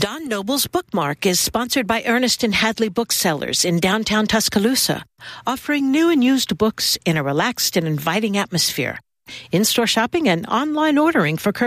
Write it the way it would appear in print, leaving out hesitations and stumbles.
Don Noble's Bookmark is sponsored by Ernest and Hadley Booksellers in downtown Tuscaloosa, offering new and used books in a relaxed and inviting atmosphere. In-store shopping and online ordering for